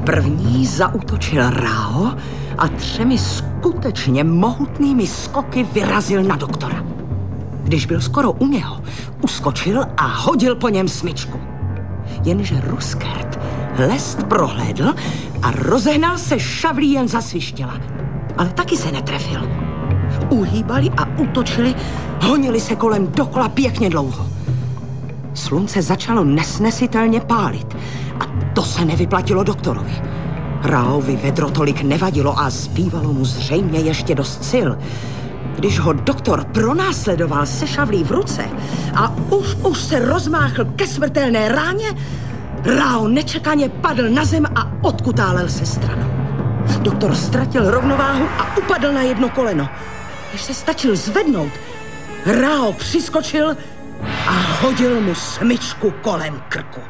První zaútočil Rao a 3 skutečně mohutnými skoky vyrazil na doktora. Když byl skoro u něho, uskočil a hodil po něm smyčku. Jenže Ruskert lest prohlédl a rozehnal se šavlí, jen zasvištěla. Ale taky se netrefil. Uhýbali a útočili, honili se kolem dokola pěkně dlouho. Slunce začalo nesnesitelně pálit a to se nevyplatilo doktorovi. Raovi vedro tolik nevadilo a zbývalo mu zřejmě ještě dost sil. Když ho doktor pronásledoval se šavlí v ruce a už se rozmáchl ke smrtelné ráně, Rao nečekaně padl na zem a odkutálel se stranou. Doktor ztratil rovnováhu a upadl na jedno koleno. Když se stačil zvednout, Rao přiskočil a hodil mu smyčku kolem krku.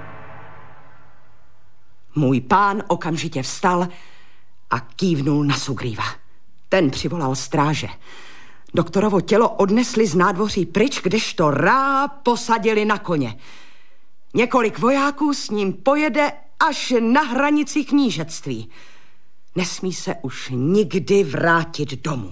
Můj pán okamžitě vstal a kývnul na Sugríva. Ten přivolal stráže. Doktorovo tělo odnesli z nádvoří pryč, kdežto Ra posadili na koně. Několik vojáků s ním pojede až na hranici knížectví. Nesmí se už nikdy vrátit domů.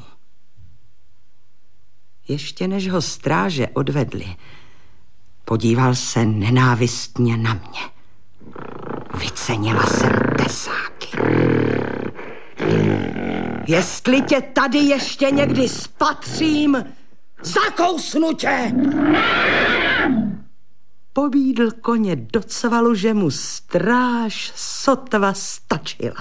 Ještě než ho stráže odvedli, podíval se nenávistně na mě. Vycenila jsem tesáky. Jestli tě tady ještě někdy spatřím, zakousnu tě! Pobídl koně do cvalu, že mu stráž sotva stačila.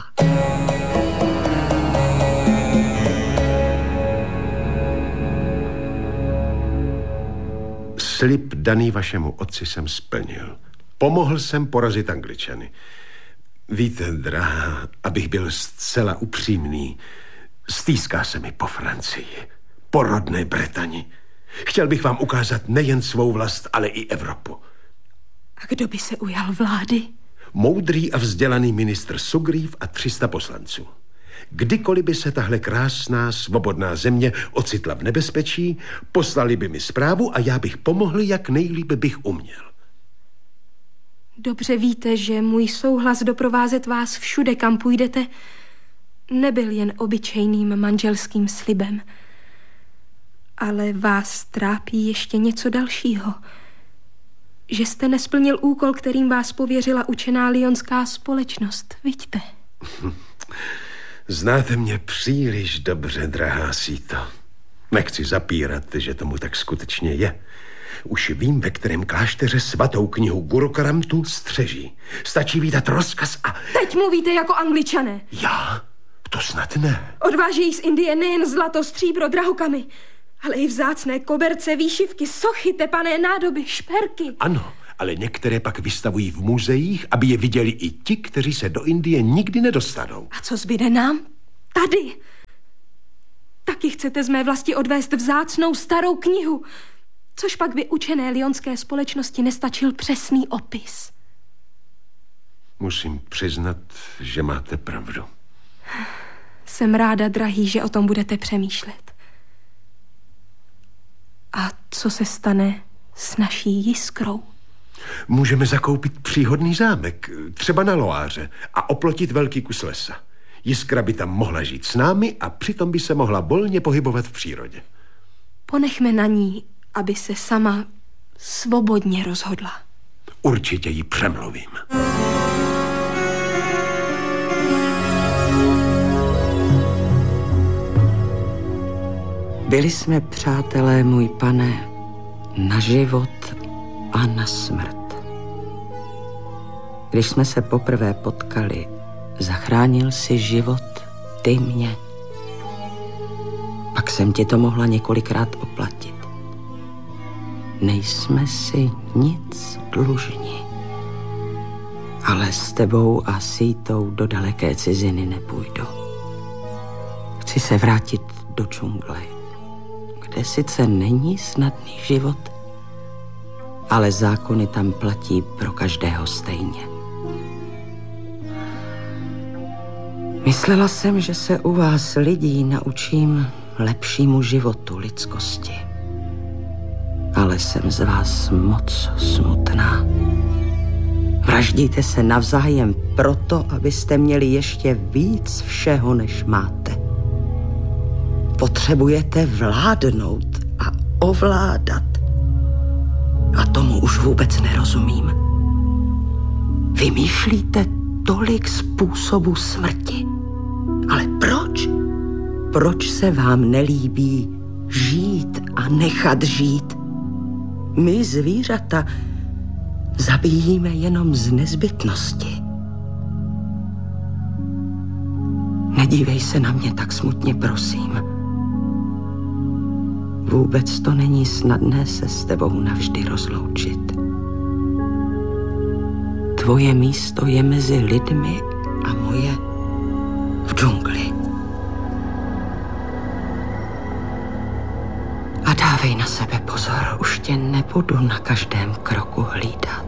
Slib daný vašemu otci jsem splnil. Pomohl jsem porazit Angličany. Víte, drahá, abych byl zcela upřímný, stýská se mi po Francii, po rodné Bretani. Chtěl bych vám ukázat nejen svou vlast, ale i Evropu. A kdo by se ujal vlády? Moudrý a vzdělaný ministr Sugrív a 300 poslanců. Kdykoliv by se tahle krásná, svobodná země ocitla v nebezpečí, poslali by mi zprávu a já bych pomohl, jak nejlíp bych uměl. Dobře víte, že můj souhlas doprovázet vás všude, kam půjdete, nebyl jen obyčejným manželským slibem. Ale vás trápí ještě něco dalšího. Že jste nesplnil úkol, kterým vás pověřila učená lyonská společnost. Vidíte? Znáte mě příliš dobře, drahá Sito. Nechci zapírat, že tomu tak skutečně je. Už vím, ve kterém klášteře svatou knihu Gurukaramtu střeží. Stačí vídat rozkaz a... Teď mluvíte jako Angličané. Já? To snad ne. Odvážejí z Indie nejen zlato, stříbro, drahokamy, ale i vzácné koberce, výšivky, sochy, tepané nádoby, šperky. Ano, ale některé pak vystavují v muzeích, aby je viděli i ti, kteří se do Indie nikdy nedostanou. A co zbyde nám? Tady. Taky chcete z mé vlasti odvést vzácnou starou knihu, což pak by učené lyonské společnosti nestačil přesný opis. Musím přiznat, že máte pravdu. Jsem ráda, drahý, že o tom budete přemýšlet. A co se stane s naší Jiskrou? Můžeme zakoupit příhodný zámek, třeba na Loáře, a oplotit velký kus lesa. Jiskra by tam mohla žít s námi a přitom by se mohla volně pohybovat v přírodě. Ponechme na ní, aby se sama svobodně rozhodla. Určitě ji přemluvím. Byli jsme přátelé, můj pane, na život a na smrt. Když jsme se poprvé potkali, zachránil si život ty mě. Pak jsem ti to mohla několikrát oplatit. Nejsme si nic dlužni. Ale s tebou a Sítou do daleké ciziny nepůjdu. Chci se vrátit do džungle, kde sice není snadný život, ale zákony tam platí pro každého stejně. Myslela jsem, že se u vás lidí naučím lepšímu životu lidskosti. Ale jsem z vás moc smutná. Vraždíte se navzájem proto, abyste měli ještě víc všeho, než máte. Potřebujete vládnout a ovládat. A tomu už vůbec nerozumím. Vymýšlíte tolik způsobů smrti. Ale proč? Proč se vám nelíbí žít a nechat žít? My, zvířata, zabíjíme jenom z nezbytnosti. Nedívej se na mě tak smutně, prosím. Vůbec to není snadné se s tebou navždy rozloučit. Tvoje místo je mezi lidmi a moje v džungli. A dávej na sebe pozor, už tě nebudu na každém kroku hlídat.